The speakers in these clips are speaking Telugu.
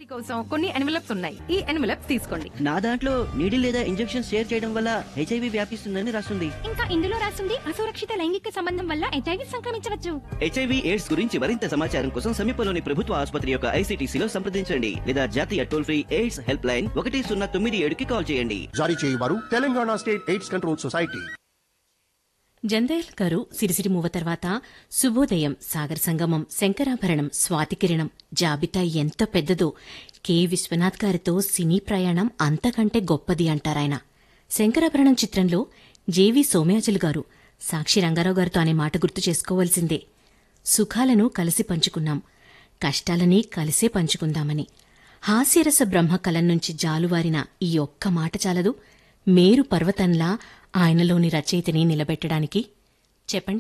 కోసం కొన్ని ఎన్వెలప్స్ ఉన్నాయి. ఈ ఎన్వెలప్స్ తీసుకోండి. నా దాంట్లో నీడిల్ లేదా ఇంజెక్షన్ షేర్ చేయడం వల్ల హెచ్ఐవి వ్యాపిస్తుందని రాస్తుంది. ఇంకా ఇందులో రాస్తుంది అసురక్షిత లైంగిక సంబంధం వల్ల హెచ్ఐవి సంక్రమించవచ్చు. హెచ్ఐవి ఎయిడ్స్ గురించి మరింత సమాచారం కోసం సమీపంలోని ప్రభుత్వ ఆసుపత్రి యొక్క ఐసీటీసీలో సంప్రదించండి లేదా జాతీయ toll free AIDS help line 1097కి call చేయండి. జారీ చేయవారు Telangana state AIDS control society. జందయల్ గారు సిరిసిరి మూవ తర్వాత శుభోదయం, సాగర సంగమం, శంకరాభరణం, స్వాతికిరణం జాబితా ఎంత పెద్దదో. కె విశ్వనాథ్ గారితో సినీ ప్రయాణం అంతకంటే గొప్పది అంటారాయన. శంకరాభరణం చిత్రంలో జేవి సోమయాజులు గారు సాక్షి రంగారావు గారితో అనే మాట గుర్తు చేసుకోవాల్సిందే. సుఖాలను కలిసి పంచుకున్నాం, కష్టాలని కలిసే పంచుకుందామని. హాస్యరస బ్రహ్మ కలం నుంచి జాలువారిన ఈ ఒక్క మాట చాలదు మేరు పర్వతంలా ఆయనలోని రచయితని నిలబెట్టడానికి. చెప్పండి.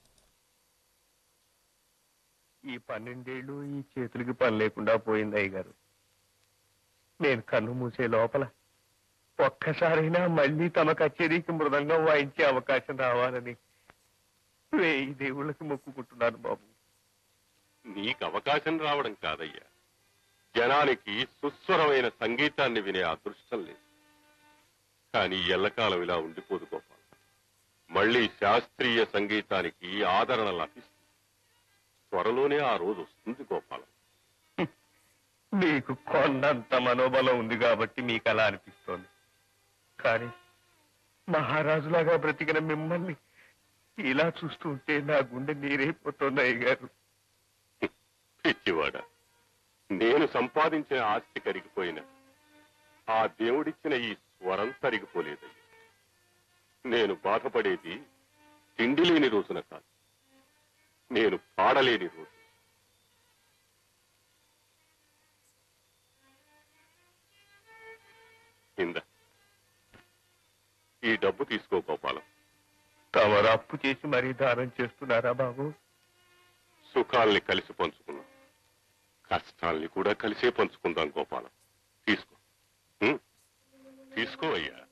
ఈ 12 ఏళ్ళు ఈ చేతులకి పని లేకుండా పోయింది అయ్యగారు. నేను కన్ను మూసే లోపల ఒక్కసారైనా మళ్ళీ తమ కచేరీకి మృదంగం వాయించే అవకాశం రావాలని 1000 దేవుళ్ళకి మొక్కుకుంటున్నాను బాబు. నీకు అవకాశం రావడం కాదయ్యా, జనానికి సుస్వరమైన సంగీతాన్ని వినే అదృష్టం లేదు. కానీ ఎల్లకాలం ఇలా ఉండిపోదు గోపాల్. మళ్లీ శాస్త్రీయ సంగీతానికి ఆదరణ లభిస్తుంది. త్వరలోనే ఆ రోజు వస్తుంది గోపాలం. మీకు కొన్నంత మనోబలం ఉంది కాబట్టి మీకు అలా అనిపిస్తోంది. కానీ మహారాజులాగా బ్రతికిన మిమ్మల్ని ఇలా చూస్తూ ఉంటే నా గుండె నీరైపోతుంది అయ్యగారు. పిచ్చివాడ, నేను సంపాదించిన ఆస్తి కరిగిపోయినా ఆ దేవుడిచ్చిన ఈ స్వరం తరిగిపోలేదయ్యా. నేను బాధపడేది తిండి లేని రోజున కాదు, నేను పాడలేని రోజు. కింద ఈ డబ్బు తీసుకో గోపాలం. తమరు అప్పు చేసి మరీ దానం చేస్తున్నారా బాబు? సుఖాల్ని కలిసి పంచుకున్నాం, కష్టాల్ని కూడా కలిసే పంచుకుందాం గోపాలం. తీసుకో, తీసుకో అయ్యా.